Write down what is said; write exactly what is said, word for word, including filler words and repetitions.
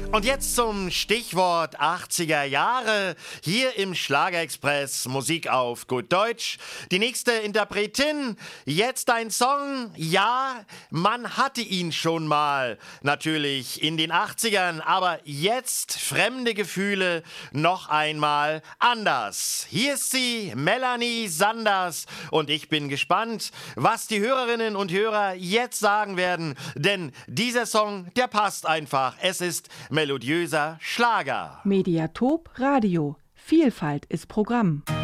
Und jetzt zum Stichwort achtziger Jahre. Hier im Schlagerexpress Musik auf gut Deutsch. Die nächste Interpretin, jetzt ein Song. Ja, man hatte ihn schon mal. Natürlich in den achtzigern, aber jetzt fremde Gefühle noch einmal anders. Hier ist sie, Melanie Sanders. Und ich bin gespannt, was die Hörerinnen und Hörer jetzt sagen werden. Denn dieser Song, der passt einfach. Es ist melodiöser Schlager. Mediatop Radio. Vielfalt ist Programm.